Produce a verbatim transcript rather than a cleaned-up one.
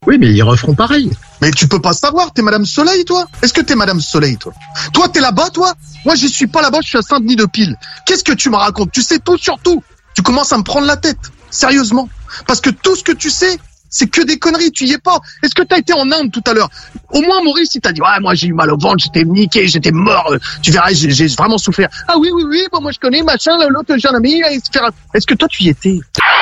Oui, mais ils referont pareil. Mais tu peux pas savoir, t'es Madame Soleil, toi? Est-ce que t'es Madame Soleil, toi? Toi, t'es là-bas, toi? Moi, j'y suis pas là-bas, je suis à Saint-Denis de Pile. Qu'est-ce que tu me racontes? Tu sais tout sur tout. Tu commences à me prendre la tête. Sérieusement. Parce que tout ce que tu sais, c'est que des conneries, tu y es pas. Est-ce que t'as été en Inde tout à l'heure? Au moins, Maurice, il t'a dit, ouais, moi, j'ai eu mal au ventre, j'étais niqué, j'étais mort, tu verras, j'ai, j'ai vraiment souffert. Ah oui, oui, oui, bon, moi, je connais, machin, l'autre, j'ai un ami, est-ce que toi, tu y étais?